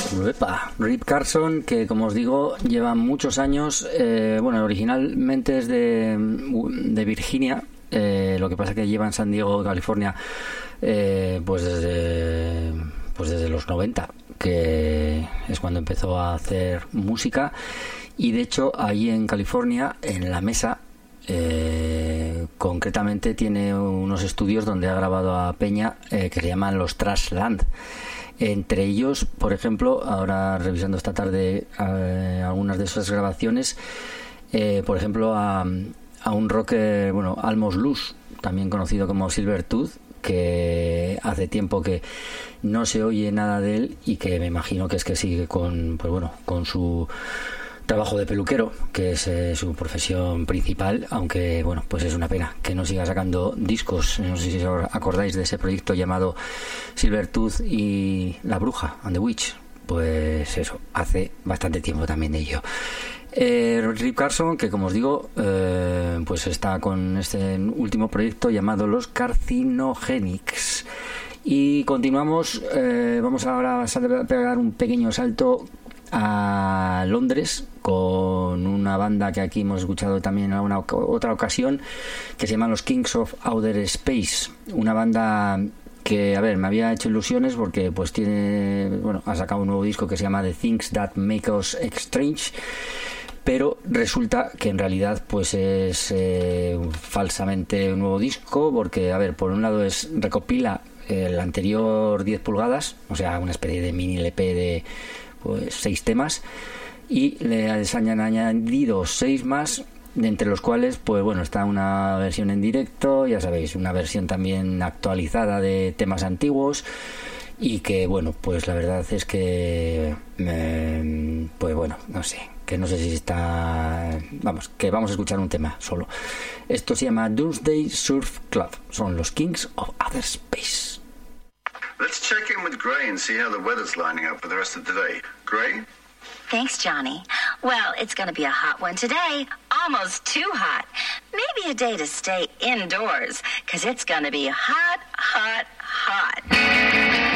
Uepa, Rip Carson, que como os digo lleva muchos años, bueno, originalmente es de Virginia, lo que pasa que lleva en San Diego, California, pues desde los 90, que es cuando empezó a hacer música. Y de hecho ahí en California, en La Mesa, concretamente tiene unos estudios donde ha grabado a peña que se llaman los Trashland. Entre ellos, por ejemplo, ahora revisando esta tarde algunas de esas grabaciones, por ejemplo a un rocker, bueno, Almost Loose, también conocido como Silvertooth, que hace tiempo que no se oye nada de él y que me imagino que es que sigue con, pues bueno, con su trabajo de peluquero, que es su profesión principal, aunque bueno, pues es una pena que no siga sacando discos. No sé si os acordáis de ese proyecto llamado Silvertooth y La Bruja and the Witch, pues eso, hace bastante tiempo también de ello. Rip Carson, que como os digo, pues está con este último proyecto llamado Los Carcinogenics. Y continuamos, vamos ahora a pegar un pequeño salto a Londres con una banda que aquí hemos escuchado también en alguna otra ocasión, que se llama los Kings of Outer Space, una banda que, a ver, me había hecho ilusiones porque pues ha sacado un nuevo disco que se llama The Things That Make Us Strange, pero resulta que en realidad pues es falsamente un nuevo disco, porque, a ver, por un lado recopila el anterior 10 pulgadas, o sea, una especie de mini LP de pues 6 temas, y les han añadido 6 más, de entre los cuales pues bueno, está una versión en directo, ya sabéis, una versión también actualizada de temas antiguos, y que bueno, pues la verdad es que pues bueno, no sé si está, vamos, que vamos a escuchar un tema solo. Esto se llama Doomsday Surf Club, son los Kings of Outer Space. Let's check in with Gray and see how the weather's lining up for the rest of the day. Gray? Thanks, Johnny. Well, it's going to be a hot one today. Almost too hot. Maybe a day to stay indoors, because it's going to be hot, hot, hot.